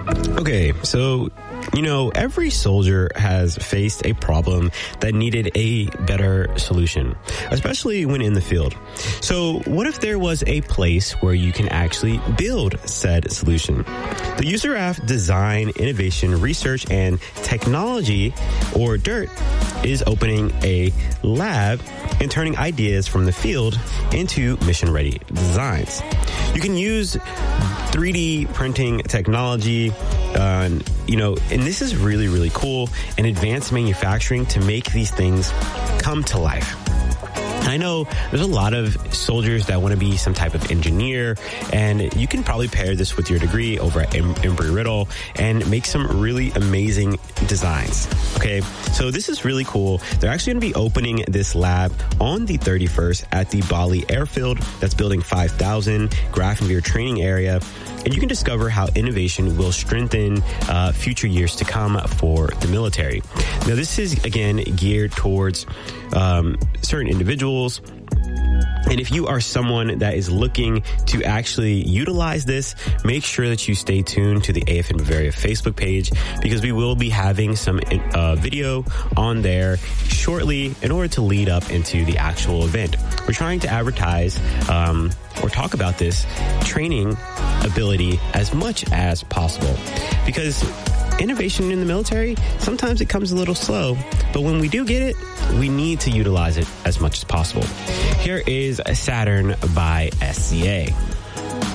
Okay, so, every soldier has faced a problem that needed a better solution, especially when in the field. So what if there was a place where you can actually build said solution? The USARAF Design, Innovation, Research, and Technology, or DIRT, is opening a lab and turning ideas from the field into mission-ready designs. You can use 3D printing technology, and this is really, really cool, and advanced manufacturing to make these things come to life. I know there's a lot of soldiers that want to be some type of engineer, and you can probably pair this with your degree over at Embry-Riddle and make some really amazing designs. Okay, so this is really cool. They're actually going to be opening this lab on the 31st at the Bali Airfield. That's Building 5000, Grafenweer Training Area. And you can discover how innovation will strengthen future years to come for the military. Now, this is, again, geared towards certain individuals. And if you are someone that is looking to actually utilize this, make sure that you stay tuned to the AFN Bavaria Facebook page, because we will be having some video on there shortly in order to lead up into the actual event. We're trying to advertise or talk about this training ability as much as possible, because innovation in the military, sometimes it comes a little slow, but when we do get it, we need to utilize it as much as possible. Here is Saturn by SCA.